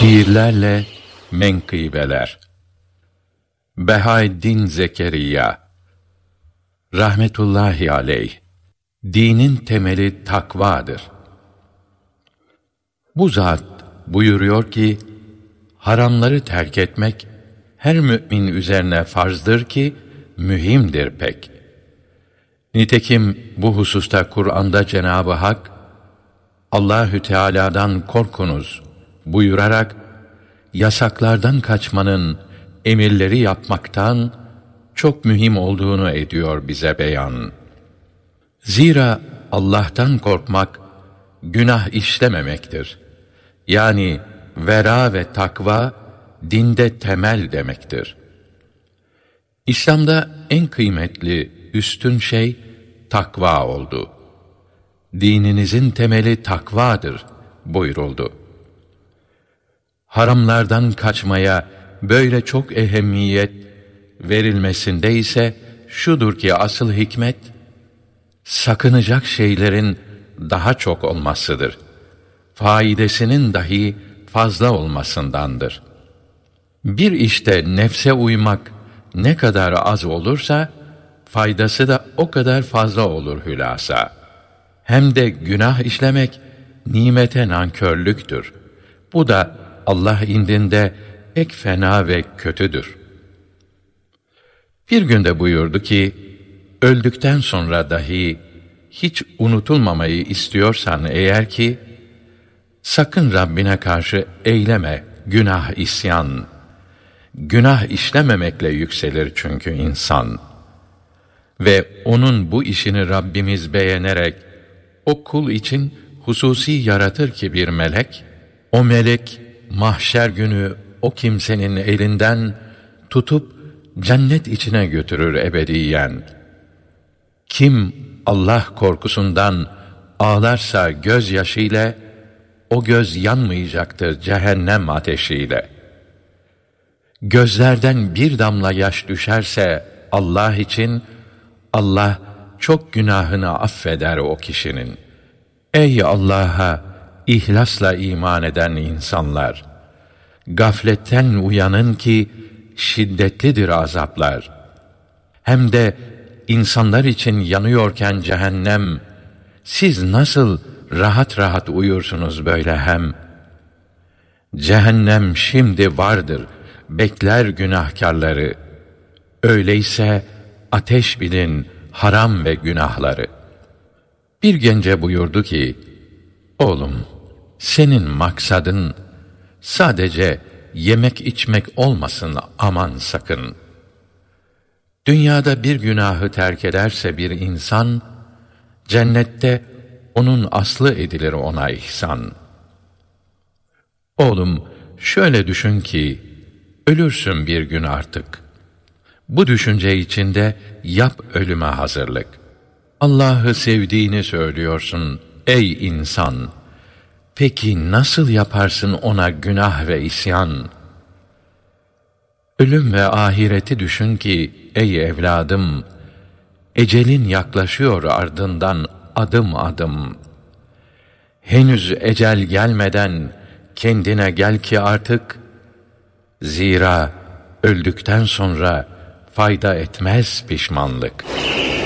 Şiirlerle menkıbeler. Behaeddin Zekeriya rahmetullahi aleyh. Dinin temeli takvadır. Bu zat buyuruyor ki, haramları terk etmek her mümin üzerine farzdır ki mühimdir pek. Nitekim bu hususta Kur'an'da Cenab-ı Hak, Allahü Teala'dan korkunuz buyurarak, yasaklardan kaçmanın emirleri yapmaktan çok mühim olduğunu ediyor bize beyan. Zira Allah'tan korkmak, günah işlememektir. Yani vera ve takva, dinde temel demektir. İslam'da en kıymetli, üstün şey, takva oldu. Dininizin temeli takvadır buyuruldu. Haramlardan kaçmaya böyle çok ehemmiyet verilmesinde ise şudur ki asıl hikmet, sakınacak şeylerin daha çok olmasıdır. Faidesinin dahi fazla olmasındandır. Bir işte nefse uymak ne kadar az olursa, faydası da o kadar fazla olur hülasa. Hem de günah işlemek, nimete nankörlüktür. Bu da Allah indinde pek fena ve kötüdür. Bir günde buyurdu ki, öldükten sonra dahi hiç unutulmamayı istiyorsan eğer ki, sakın Rabbine karşı eyleme günah isyan. Günah işlememekle yükselir çünkü insan. Ve onun bu işini Rabbimiz beğenerek, o kul için hususi yaratır ki bir melek, o melek, mahşer günü o kimsenin elinden tutup cennet içine götürür ebediyen. Kim Allah korkusundan ağlarsa gözyaşıyla, o göz yanmayacaktır cehennem ateşiyle. Gözlerden bir damla yaş düşerse Allah için, Allah çok günahını affeder o kişinin. Ey Allah'a ihlasla iman eden insanlar! Gafletten uyanın ki şiddetlidir azaplar. Hem de insanlar için yanıyorken cehennem, siz nasıl rahat rahat uyursunuz böyle hem? Cehennem şimdi vardır, bekler günahkarları. Öyleyse ateş bilin haram ve günahları. Bir gence buyurdu ki, oğlum, senin maksadın sadece yemek içmek olmasın aman sakın. Dünyada bir günahı terk ederse bir insan, cennette onun aslı edilir ona ihsan. Oğlum, şöyle düşün ki, ölürsün bir gün artık. Bu düşünce içinde yap ölüme hazırlık. Allah'ı sevdiğini söylüyorsun ey insan. Peki nasıl yaparsın ona günah ve isyan? Ölüm ve ahireti düşün ki ey evladım, ecelin yaklaşıyor ardından adım adım. Henüz ecel gelmeden kendine gel ki artık, zira öldükten sonra fayda etmez pişmanlık.